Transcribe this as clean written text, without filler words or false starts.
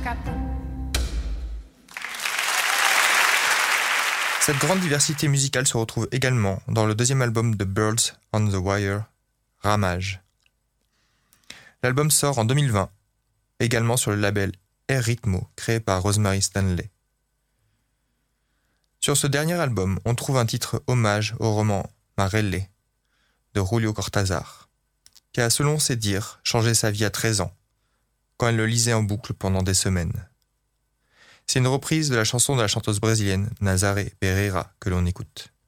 Cette grande diversité musicale se retrouve également dans le deuxième album de Birds on the Wire, Ramage. L'album sort en 2020, également sur le label Air Ritmo, créé par Rosemary Stanley. Sur ce dernier album, on trouve un titre hommage au roman Marelle de Julio Cortázar, qui a, selon ses dires, changé sa vie à 13 ans, quand elle le lisait en boucle pendant des semaines. C'est une reprise de la chanson de la chanteuse brésilienne Nazaré Pereira que l'on écoute.